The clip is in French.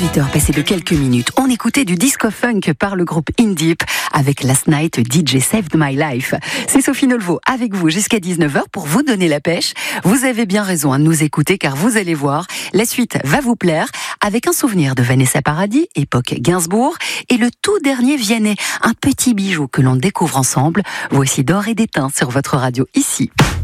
18h passé de quelques minutes, on écoutait du disco funk par le groupe In Deep avec Last Night DJ Saved My Life. C'est Sophie Nolvo avec vous jusqu'à 19h pour vous donner la pêche. Vous avez bien raison de nous écouter car vous allez voir, la suite va vous plaire avec un souvenir de Vanessa Paradis, époque Gainsbourg, et le tout dernier Vianney, un petit bijou que l'on découvre ensemble. Voici D'or et d'étain sur votre radio ici.